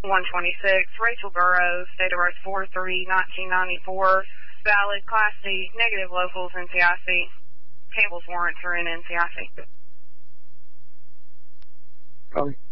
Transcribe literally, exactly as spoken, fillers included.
one twenty-six, Rachel Burrows, date of birth four three nineteen ninety-four, valid, Class D, negative locals, N C I C. Campbell's warrants are in N C I C. Copy.